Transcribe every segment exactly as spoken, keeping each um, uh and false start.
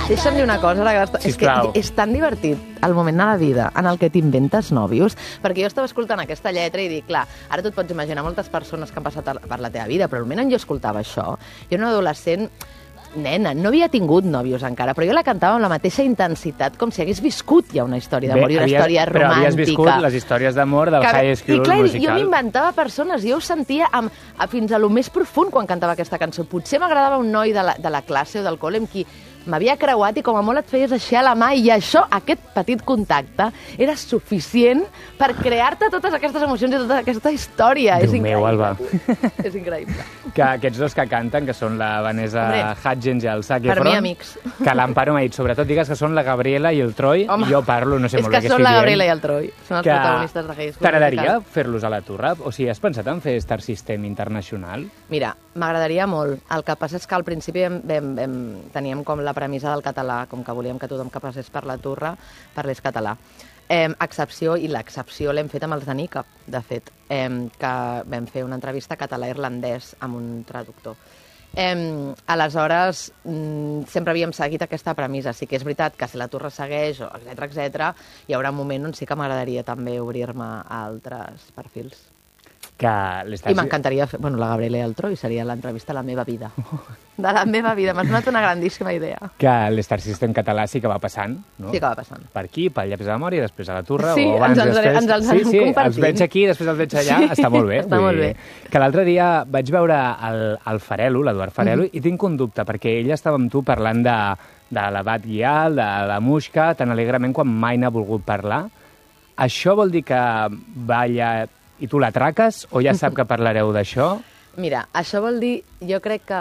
Deixa'm dir una cosa, la és que és tan divertit el moment de la vida en el que t'inventes nòvios, perquè jo estava escoltant aquesta lletra i dic, clar, ara tu et pots imaginar moltes persones que han passat per la teva vida, però el moment en jo escoltava això, jo era una adolescent nena, no havia tingut nòvios encara, però jo la cantava amb la mateixa intensitat com si hagués viscut ja una història d'amor i una història romàntica. Però havies viscut les històries d'amor del High School Musical. I clar, jo m'inventava persones, jo ho sentia amb, fins a lo més profund quan cantava aquesta cançó. Potser m'agradava un noi de la, de la classe o del col·le amb qui m'havia creuat i com a molt et feies així a la mà i això, aquest petit contacte, era suficient per crear-te totes aquestes emocions i tota aquesta història. Déu meu, Alba. És increïble. Que aquests dos que canten, que són la Vanessa Hudgens i el Zac Efron... Per mi, amics. Que l'Amparo m'ha dit, sobretot digues que són la Gabriela i el Troy, i jo parlo, no sé molt bé què estic dient. És que són la Gabriela i el Troy, són els protagonistes de High School Musical. T'agradaria fer-los a la turra? O sigui, has pensat en fer Star System internacional? Mira, m'agradaria molt. El que passa és que al principi vam, vam, vam, teníem com la premissa del català, com que volíem que tothom que passés per la turra parlés català. Eh, excepció, i l'excepció l'hem fet amb els de Nica, de fet, eh, que vam fer una entrevista català-irlandès amb un traductor. Eh, aleshores, mm, sempre havíem seguit aquesta premissa. Sí que és veritat que si la turra segueix, etcètera, etcètera, hi haurà un moment on sí que m'agradaria també obrir-me a altres perfils. Que I m'encantaria fer... Bueno, la Gabriela i el Troy seria l'entrevista de la meva vida. De la meva vida. M'ha donat una grandíssima idea. Que l'Star System català sí que va passant, no? Sí que va passant. Per aquí, pel Llaps de Memòria, després a la turra, sí, o abans, ens després... Ens els sí, sí, compartim. els veig aquí, després els veig allà, sí, està molt bé. Està molt bé. Que l'altre dia vaig veure el, el Farelo, l'Eduard Farelo, mm -hmm. i tinc un dubte, perquè ell estava amb tu parlant de, de l'abat Guial, de la Muixca, tan alegrement quan mai n'ha volgut parlar. Això vol dir que balla... I tu la traques o ja sap que parlareu d'això? Mira, això vol dir... Jo crec que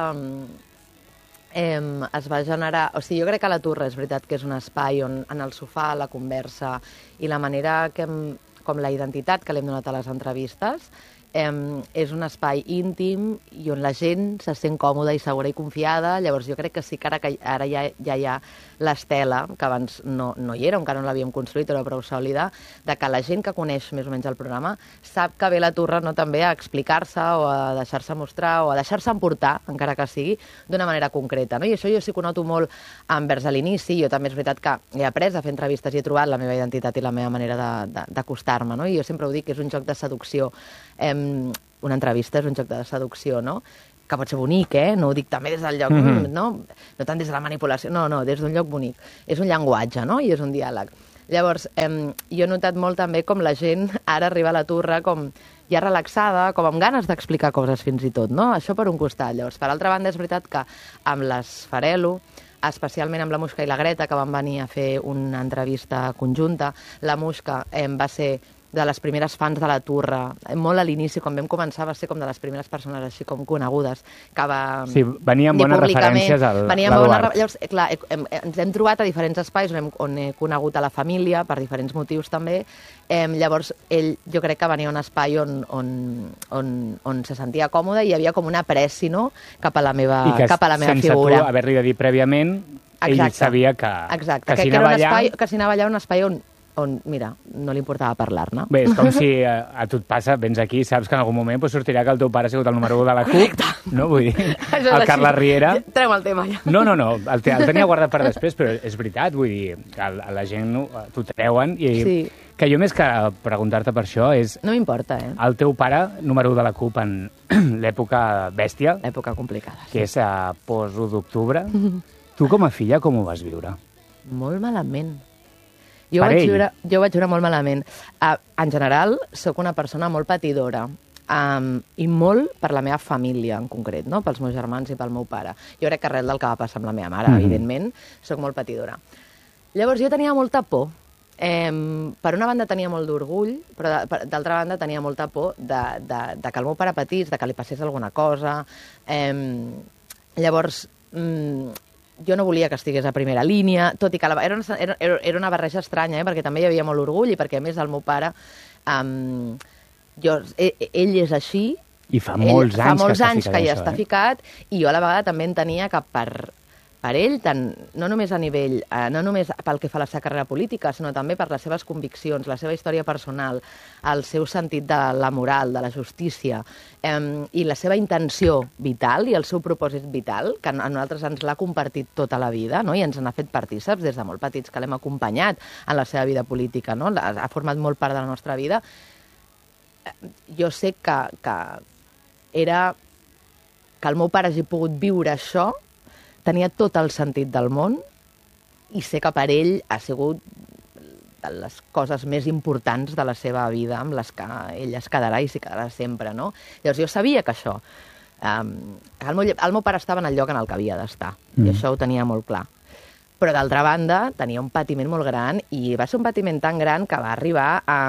eh, es va generar... O sigui, jo crec que la turra és veritat que és un espai on en el sofà, la conversa i la manera que... Hem, com la identitat que l'hem donat a les entrevistes, eh, és un espai íntim i on la gent se sent còmoda i segura i confiada. Llavors jo crec que sí que ara, que ara ja, ja hi ha l'estela, que abans no, no hi era, encara no l'havíem construït, era prou sòlida, de que la gent que coneix més o menys el programa sap que ve la turra no també a explicar-se o a deixar-se mostrar o a deixar-se emportar, encara que sigui, d'una manera concreta. No? I això jo sí que ho noto molt envers a l'inici. Jo també és veritat que he après a fer entrevistes i he trobat la meva identitat i la meva manera d'acostar-me. No? I jo sempre ho dic, que és un joc de seducció. Eh, una entrevista és un joc de seducció, no? Que pot ser bonic, eh? No ho dic també des del lloc, mm-hmm. no? No tant des de la manipulació, no, no, des d'un lloc bonic. És un llenguatge, no? I és un diàleg. Llavors, eh, jo he notat molt també com la gent ara arriba a la turra com ja relaxada, com amb ganes d'explicar coses fins i tot, no? Això per un costat. Llavors, per altra banda, és veritat que amb les Farelo, especialment amb la Muixca i la Greta, que van venir a fer una entrevista conjunta, la Muixca eh, va ser de les primeres fans de la turra, molt a l'inici, quan vam començar, va ser com de les primeres persones així com conegudes, que va... Sí, venia amb bones referències a l'Eduard. Llavors, clar, ens hem trobat a diferents espais on, hem, on he conegut a la família, per diferents motius també. Eh, llavors, ell, jo crec que venia a un espai on, on, on, on se sentia còmode i hi havia com una pressi, no?, cap a la meva, I que cap a la meva sense figura. tu haver-li de dir prèviament, ell Exacte. sabia que, Exacte. que, que, si que, anava era un allà... espai, que si anava allà un espai on on, mira, no li importava parlar-ne. Bé, és com si a, a tu et passa, vens aquí, saps que en algun moment pues, sortirà que el teu pare ha sigut el número u de la CUP, no? Vull dir, el Carles Riera... Treu el tema, ja. No, no, no, el, el tenia guardat per després, però és veritat, vull dir, que la gent t'ho treuen i... Sí. Que jo més que preguntar-te per això és... No m'importa, eh? El teu pare, número u de la CUP en l'època bèstia... L'època complicada, sí. Que és a post-u d'octubre. Tu com a filla com ho vas viure? Molt malament. Jo vaig, viure, jo vaig viure molt malament. Uh, en general, sóc una persona molt patidora. Um, I molt per la meva família, en concret, no? Pels meus germans i pel meu pare. Jo crec que arrel del que va passar amb la meva mare, mm-hmm. evidentment, sóc molt patidora. Llavors, jo tenia molta por. Eh, per una banda tenia molt d'orgull, però d'altra banda tenia molta por de, de, de que el meu pare patís, de que li passés alguna cosa. Eh, llavors, mm, jo no volia que estigués a primera línia, tot i que la, era, una, era, era una barreja estranya, eh, perquè també hi havia molt orgull i perquè, a més, el meu pare... Um, jo, ell és així... I fa molts ell, anys, fa molts que, anys està que hi això, està eh? ficat, i jo a la vegada també entenia que per... per ell, tant, no només a nivell, eh, no només pel que fa a la seva carrera política, sinó també per les seves conviccions, la seva història personal, el seu sentit de la moral, de la justícia, eh, i la seva intenció vital i el seu propòsit vital, que a nosaltres ens l'ha compartit tota la vida, no? I ens n'ha fet partíceps des de molt petits, que l'hem acompanyat en la seva vida política, no? Ha format molt part de la nostra vida. Jo sé que, que era... que el meu pare hagi pogut viure això, tenia tot el sentit del món, i sé que per ell ha sigut de les coses més importants de la seva vida, amb les que ell es quedarà i s'hi quedarà sempre, no? Llavors jo sabia que això... Um, el, meu, el meu pare estava en el lloc en el que havia d'estar, mm. i això ho tenia molt clar. Però d'altra banda, tenia un patiment molt gran, i va ser un patiment tan gran que va arribar a,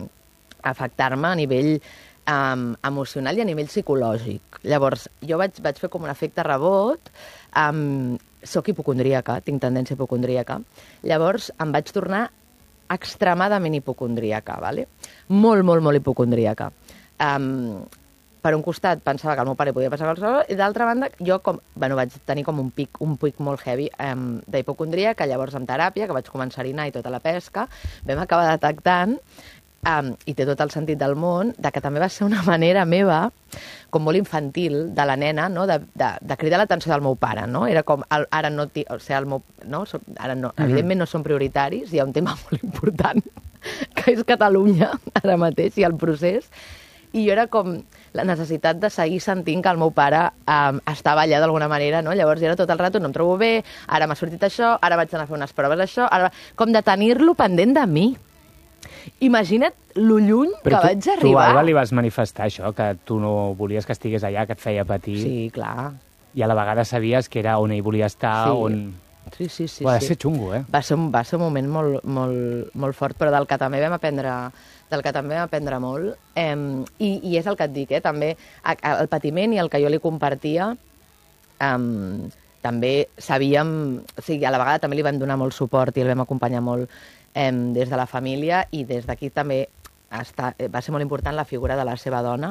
a afectar-me a nivell Um, emocional i a nivell psicològic. Llavors, jo vaig, vaig fer com un efecte rebot, um, soc hipocondríaca, tinc tendència hipocondríaca, llavors em vaig tornar extremadament hipocondríaca, ¿vale? Molt, molt, molt hipocondríaca. Um, per un costat pensava que al meu pare podia passar qualsevol, i d'altra banda jo com, bueno, vaig tenir com un pic, un pic molt heavy um, d'hipocondríaca, llavors amb teràpia, que vaig començar a anar i tota la pesca, vam acabar detectant Um, i té tot el sentit del món, de que també va ser una manera meva, com molt infantil, de la nena, no? de, de, de cridar l'atenció del meu pare, no? Era com, el, ara no, o sigui, el meu, no? Ara no, uh-huh. Evidentment no són prioritaris, hi ha un tema molt important, que és Catalunya, ara mateix, i el procés, i jo era com la necessitat de seguir sentint que el meu pare um, estava allà d'alguna manera, no? Llavors era tot el rato, no em trobo bé, ara m'ha sortit això, ara vaig anar a fer unes proves d'això, ara... com de tenir-lo pendent de mi. Imagina't lo lluny Però que tu, vaig arribar. Tu, Alba, li vas manifestar això, que tu no volies que estigués allà, que et feia patir. Sí, clar. I a la vegada sabies que era on ell volia estar, sí. on... Sí, sí, sí. Va sí. ser xungo, eh? Va ser, un, va ser un moment molt, molt, molt fort, però del que també vam aprendre, del que també vam aprendre molt. Eh, i, I és el que et dic, eh? També el patiment i el que jo li compartia, eh, també sabíem... O sigui, a la vegada també li vam donar molt suport i el vam acompanyar molt eh, des de la família, i des d'aquí també està, va ser molt important la figura de la seva dona,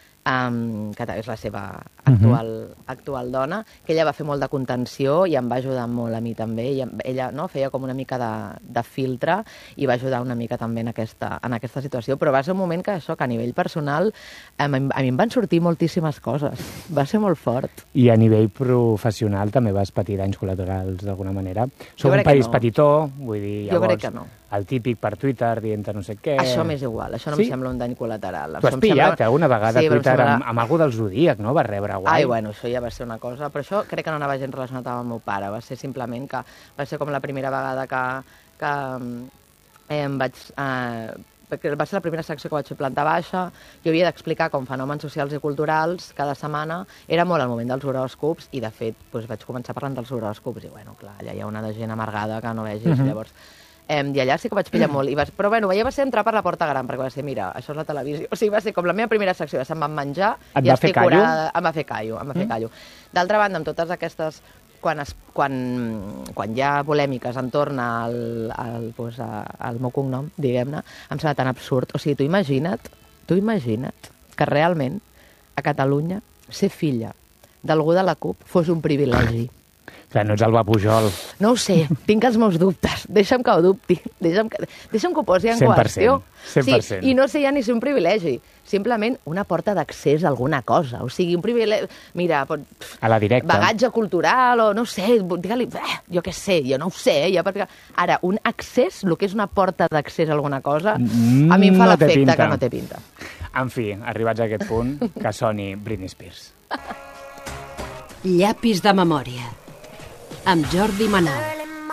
um, que és la seva actual, uh-huh. actual dona, que ella va fer molt de contenció i em va ajudar molt a mi també. I ella no, feia com una mica de, de filtre i va ajudar una mica també en aquesta, en aquesta situació. Però va ser un moment que això, que a nivell personal, a mi, a mi em van sortir moltíssimes coses. Va ser molt fort. I a nivell professional també vas patir danys col·laterals d'alguna manera? Som un país no. petitó, vull dir, llavors... Jo crec que no. El típic per Twitter dient no sé què... Això m'és igual, això no sí? em sembla un dany col·lateral. Tu has pillat sembla... alguna vegada sí, a Twitter sembla... amb, amb algú del Zodíac, no? Va rebre guai. Ai, bueno, això ja va ser una cosa... Però això crec que no anava gens relacionat amb el meu pare. Va ser simplement que va ser com la primera vegada que, que eh, em vaig... Eh, perquè va ser la primera secció que vaig fer planta baixa, jo havia d'explicar com fenòmens socials i culturals cada setmana, era molt el moment dels horòscops, i de fet doncs, vaig començar parlant dels horòscops, i bueno, clar, allà hi ha una de gent amargada que no vegis, uh-huh. llavors... Eh, I allà sí que vaig pillar molt, i vas, però bueno, ja va ser entrar per la porta gran, perquè va ser, mira, això és la televisió, o sigui, va ser com la meva primera secció, ja se'm van menjar, et ja va fer estic callo? curada, em va fer callo, em va fer Mm. callo. D'altra banda, amb totes aquestes, quan, es, quan, quan hi ha polèmiques entorn al, al, pues, a, al meu cognom, diguem-ne, em sembla tan absurd, o sigui, tu imagina't, tu imagina't que realment a Catalunya ser filla d'algú de la CUP fos un privilegi. Clar, no ets Alba Pujol. No ho sé, tinc els meus dubtes. Deixa'm que ho dubti. Deixa'm que, deixa'm que ho posi en cent per cent, qüestió. cent per cent. Sí, i no sé ja ni si un privilegi. Simplement una porta d'accés a alguna cosa. O sigui, un privilegi... Mira, pot... a la directa. Bagatge cultural o no sé, digue-li... Eh, jo què sé, jo no ho sé. Ja perquè... Ara, un accés, el que és una porta d'accés a alguna cosa, mm, a mi em fa no l'efecte que no té pinta. En fi, arribats a aquest punt, que soni Britney Spears. Llapis de memòria amb Jordi Manal.